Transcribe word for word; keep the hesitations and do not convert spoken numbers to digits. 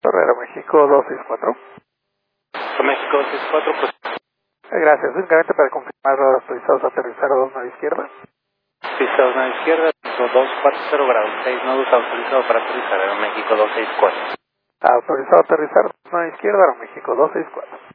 Aeroméxico dos seis cuatro. México dos seis cuatro, pues. Gracias, únicamente para confirmar los autorizados a aterrizar a dos nueve izquierda. Pista una izquierda, dos cuatro cero grados, seis nodos autorizado para aterrizar, Aeroméxico dos seis cuatro. Autorizado a aterrizar dos nueve izquierda, Aeroméxico dos seis cuatro.